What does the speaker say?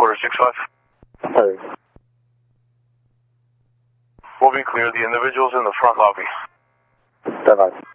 quarter 65. Hey. We'll be clear. The individual's in the front lobby. Bye-bye.